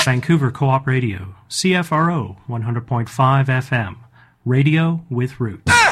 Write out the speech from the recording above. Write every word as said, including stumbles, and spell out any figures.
Vancouver Co-op Radio, C F R O one hundred point five F M, radio with roots.